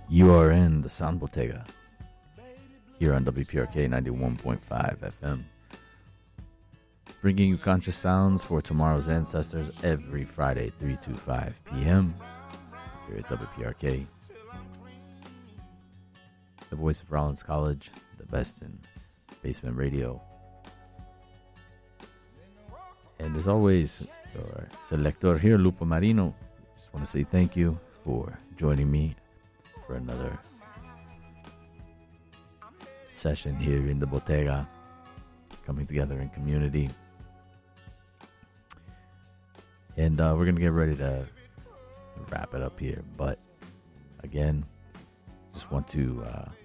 You are in the Sound Bottega here on WPRK 91.5 FM, bringing you conscious sounds for tomorrow's ancestors every Friday, 3 to 5 p.m. here at WPRK. The voice of Rollins College, the best in basement radio. And as always, your selector here, Lupo Marino, just want to say thank you for joining me for another session here in the Bottega, coming together in community. And we're going to get ready to wrap it up here. But again, just want to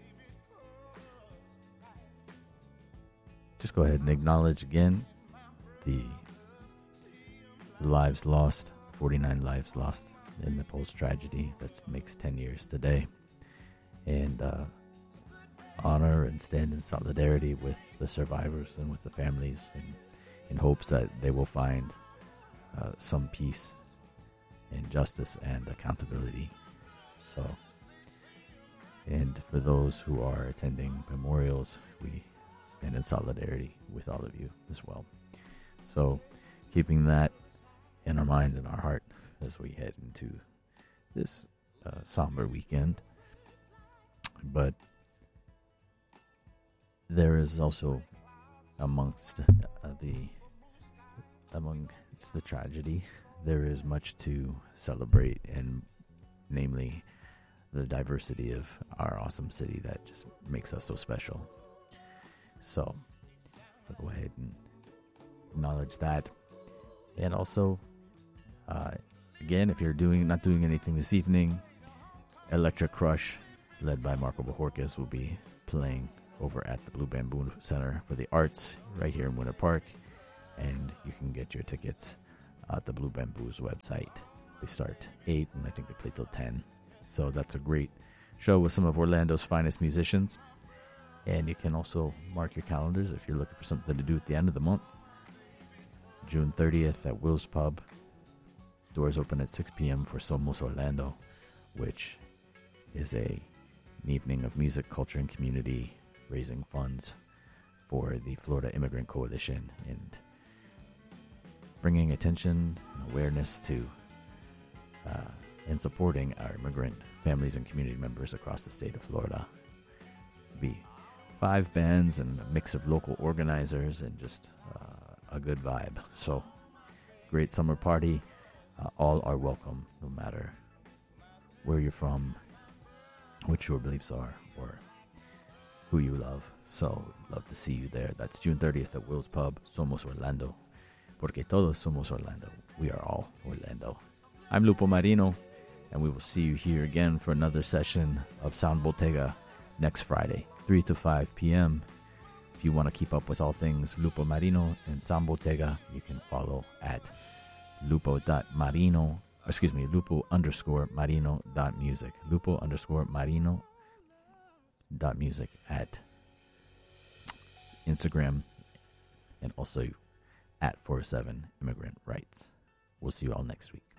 just go ahead and acknowledge again the lives lost, 49 lives lost in the post tragedy. That makes 10 years today. And honor and stand in solidarity with the survivors and with the families, and in hopes that they will find some peace and justice and accountability. So, and for those who are attending memorials, we stand in solidarity with all of you as well. So, keeping that in our mind and our heart as we head into this somber weekend. But there is also amongst the tragedy, there is much to celebrate, and namely the diversity of our awesome city that just makes us so special. So I'll go ahead and acknowledge that. And also, again, if you're not doing anything this evening, Electric Crush, led by Marco Bajorquez, will be playing over at the Blue Bamboo Center for the Arts right here in Winter Park. And you can get your tickets at the Blue Bamboo's website. They start 8 and I think they play till 10. So that's a great show with some of Orlando's finest musicians. And you can also mark your calendars if you're looking for something to do at the end of the month. June 30th at Will's Pub. Doors open at 6 p.m. for Somos Orlando, which is an evening of music, culture, and community, raising funds for the Florida Immigrant Coalition and bringing attention and awareness to and supporting our immigrant families and community members across the state of Florida. Be 5 bands and a mix of local organizers and just a good vibe. So, great summer party. All are welcome, no matter where you're from, what your beliefs are, or who you love. So, love to see you there. That's June 30th at Will's Pub, Somos Orlando. Porque todos somos Orlando. We are all Orlando. I'm Lupo Marino, and we will see you here again for another session of Sound Bottega next Friday, 3 to 5 p.m. If you want to keep up with all things Lupo Marino and Sound Bottega, you can follow at lupo_marino.music. Lupo_marino.music at Instagram, and also at 47 Immigrant Rights. We'll see you all next week.